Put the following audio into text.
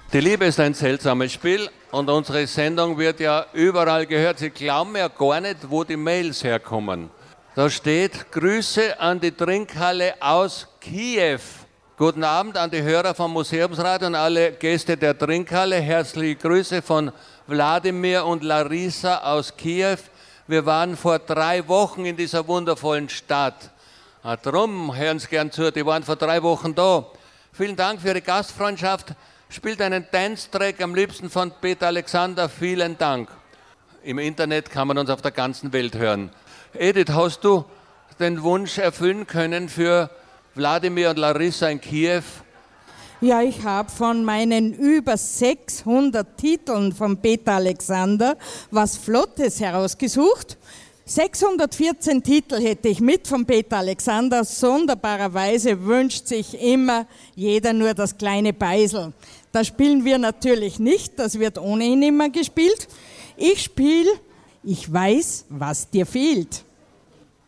Die Liebe ist ein seltsames Spiel und unsere Sendung wird ja überall gehört. Sie glauben ja gar nicht, wo die Mails herkommen. Da steht: Grüße an die Trinkhalle aus Kiew. Guten Abend an die Hörer vom Museumsrat und alle Gäste der Trinkhalle. Herzliche Grüße von Wladimir und Larissa aus Kiew. Wir waren vor 3 Wochen in dieser wundervollen Stadt. Drum hören Sie gern zu, die waren vor 3 Wochen da. Vielen Dank für Ihre Gastfreundschaft. Spielt einen Dance-Track am liebsten von Peter Alexander. Vielen Dank. Im Internet kann man uns auf der ganzen Welt hören. Edith, hast du den Wunsch erfüllen können für Wladimir und Larissa in Kiew? Ja, ich habe von meinen über 600 Titeln von Peter Alexander was Flottes herausgesucht. 614 Titel hätte ich mit von Peter Alexander. Sonderbarerweise wünscht sich immer jeder nur das kleine Beisel. Das spielen wir natürlich nicht, das wird ohnehin immer gespielt. Ich spiele Ich weiß, was dir fehlt.